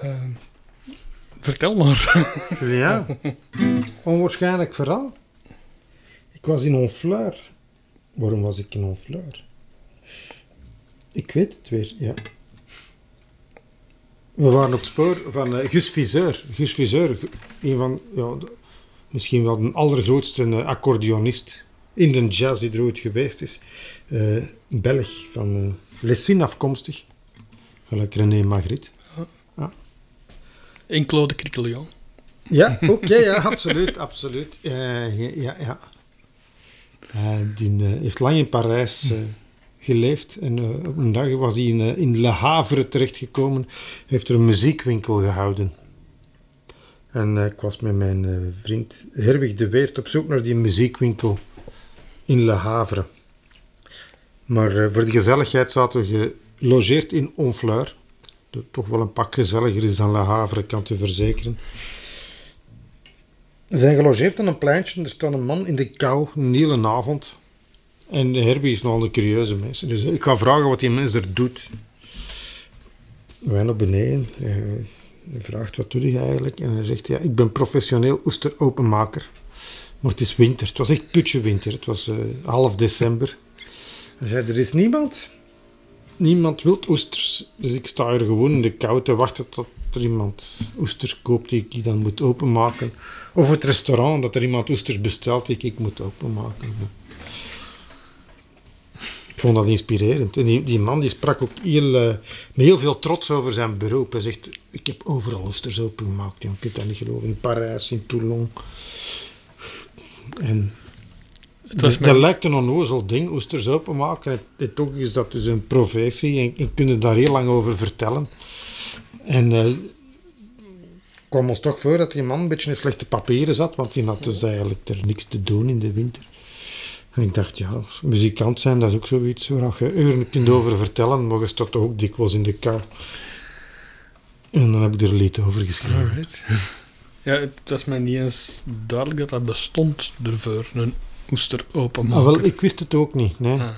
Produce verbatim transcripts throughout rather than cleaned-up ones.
Uh, vertel maar. Ja, onwaarschijnlijk verhaal. Ik was in Honfleur. Waarom was ik in Honfleur? Ik weet het weer, ja. We waren op het spoor van uh, Gus Viseur. Gus Viseur, een van, ja, de, misschien wel de allergrootste uh, accordeonist in de jazz die er ooit geweest is. Uh, Belg, van uh, Lessines afkomstig. Gelijk René Magritte. Ja. Ja. En Claude Criquelion. Ja, oké, okay, ja, absoluut, absoluut. Uh, ja, ja. ja. Uh, die uh, heeft lang in Parijs uh, geleefd en uh, op een dag was hij in, uh, in Le Havre terechtgekomen, heeft er een muziekwinkel gehouden. En uh, ik was met mijn uh, vriend Herwig de Weert op zoek naar die muziekwinkel in Le Havre. Maar uh, voor de gezelligheid zaten we gelogeerd in Honfleur, dat toch wel een pak gezelliger is dan Le Havre, kan ik u verzekeren. We zijn gelogeerd aan een pleintje, er staat een man in de kou, een hele avond. En de Herbie is nogal een curieuze mens. Dus ik ga vragen wat die mens er doet. Wij naar beneden. Hij vraagt, wat doe je eigenlijk? En hij zegt, ja, ik ben professioneel oesteropenmaker. Maar het is winter. Het was echt putje winter. Het was uh, half december. Hij zei, er is niemand. Niemand wil oesters. Dus ik sta hier gewoon in de kou te wachten tot er iemand oesters koopt die ik dan moet openmaken. Of het restaurant, dat er iemand oesters bestelt die ik moet openmaken. Ik vond dat inspirerend. En die, die man die sprak ook heel, uh, met heel veel trots over zijn beroep. Hij zegt, ik heb overal oesters opengemaakt. Ja, ik kan dat niet geloven. In Parijs, in Toulon. En het was dat, mijn... dat lijkt een onnozel ding, oesters openmaken. En, en toch is dat dus een professie. En, en kun je daar heel lang over vertellen. En uh, kwam ons toch voor dat die man een beetje in slechte papieren zat, want die had dus eigenlijk er niks te doen in de winter. En ik dacht, ja, muzikant zijn, dat is ook zoiets waar je uren kunt over vertellen, maar je staat toch ook dikwijls in de kou. En dan heb ik er een lied over geschreven. Alright. Ja, het was mij niet eens duidelijk dat dat bestond ervoor, een oester openmaken. Ah, wel, ik wist het ook niet, nee. Ah.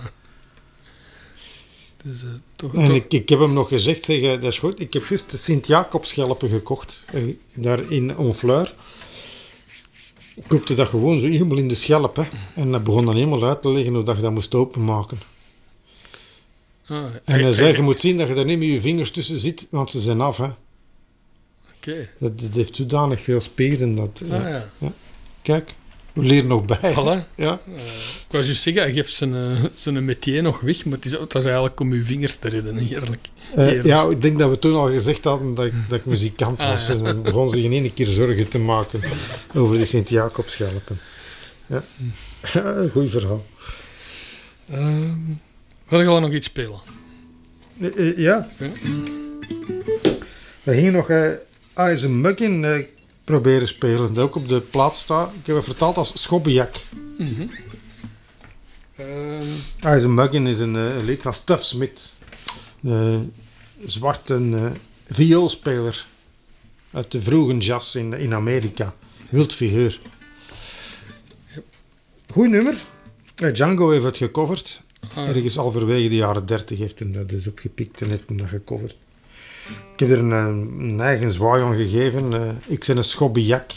Dus, uh, toch, en toch... Ik, ik heb hem nog gezegd, zeg, dat is goed, ik heb juist de Sint-Jacobsschelpen gekocht, daar in Honfleur. Ik koopte dat gewoon zo helemaal in de schelp, hè. En hij begon dan helemaal uit te leggen hoe dat je dat moest openmaken. Ah, en hij zei, je moet zien dat je daar niet met je vingers tussen zit, want ze zijn af, hè. Okay. Dat, dat heeft zodanig veel spieren. Dat, ah, ja. Ja. Ja. Kijk, we leren nog bij. Voilà. Ja. Uh, ik wou juist zeggen, hij geeft zijn, uh, zijn métier nog weg, maar het is, het was eigenlijk om uw vingers te redden. Heerlijk. Heerlijk. Uh, ja, ik denk dat we toen al gezegd hadden dat ik, dat ik muzikant was. Ah, ja. En begon zich in één keer zorgen te maken over die Sint-Jacobsschelpen. Ja. Ja, goed verhaal. Uh, wil je al nog iets spelen? Uh, uh, ja. ja. We gingen nog uh, Eyes a Muggin uh, proberen spelen, dat ook op de plaat staat. Ik heb het vertaald als Schobbejak. Mm-hmm. Uh... Eyes a Muggin is een, uh, een lied van Stuff Smith. Een uh, zwarte uh, vioolspeler uit de vroege jazz in, in Amerika. Wild figuur. Yep. Goed nummer. Uh, Django heeft het gecoverd. Ah. Ergens halverwege de jaren dertig heeft hij dat dus opgepikt en heeft hem dat gecoverd. Ik heb er een, een eigen zwaai aan gegeven. Uh, ik ben een schobbejak.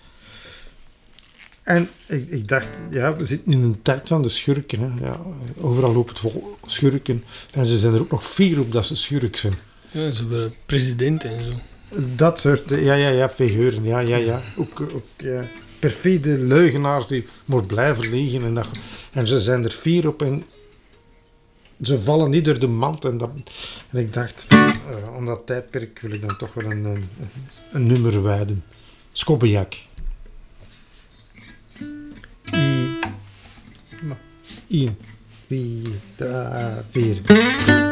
En ik, ik dacht, ja, we zitten in een tijd van de schurken. Hè. Ja, overal loopt het vol schurken. En ze zijn er ook nog fier op dat ze schurk zijn. Ja, ze worden president en zo. Dat soort, ja, ja, ja, figuren. Ja, ja, ja. Ook, ook ja, perfide leugenaars die maar blijven liegen. En, dat, en ze zijn er fier op en ze vallen niet door de mand. En, dat, en ik dacht, uh, om dat tijdperk wil ik dan toch wel een, een, een nummer wijden. Schobbejak. I, I, vier, drie, vier.